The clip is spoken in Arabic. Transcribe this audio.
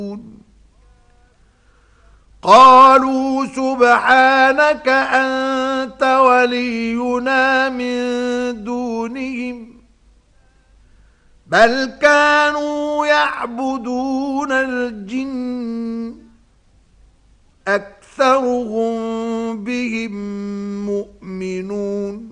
قالوا سبحانك أنت ولينا من دونهم بل كانوا يعبدون الجن أكثرهم بهم مؤمنون